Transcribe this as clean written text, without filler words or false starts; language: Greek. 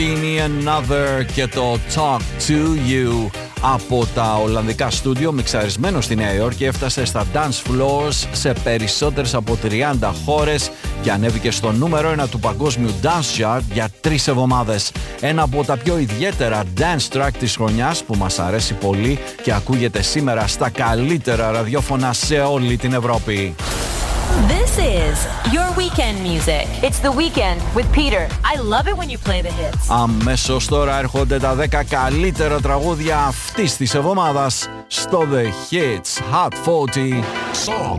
Another και το Talk to You από τα ολλανδικά στούντιο, μιξαρισμένο στη Νέα Υόρκη, έφτασε στα dance floors σε περισσότερες από 30 χώρες και ανέβηκε στο νούμερο 1 του παγκόσμιου dance chart για 3 εβδομάδες. Ένα από τα πιο ιδιαίτερα dance track της χρονιάς που μας αρέσει πολύ και ακούγεται σήμερα στα καλύτερα ραδιόφωνα σε όλη την Ευρώπη. This is your weekend music. It's the weekend with Peter. I love it when you play the hits. Αμέσως τώρα έρχονται τα 10 καλύτερα τραγούδια αυτής της εβδομάδας στο The Hits Hot 40 Song